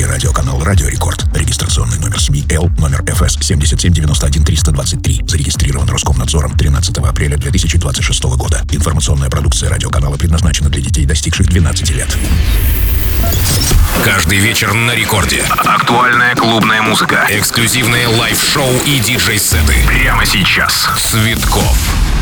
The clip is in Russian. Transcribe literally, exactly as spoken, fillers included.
эфире радиоканал «Радио Рекорд». Регистрационный номер СМИ Л, номер эф эс семь семь девять один три два три. Зарегистрирован Роскомнадзором тринадцатого апреля две тысячи двадцать шестого года. Информационная продукция радиоканала предназначена для детей, достигших двенадцати лет. Каждый вечер на Рекорде. Актуальная клубная музыка, эксклюзивные лайв-шоу и диджей-сеты. Прямо сейчас. Цветков.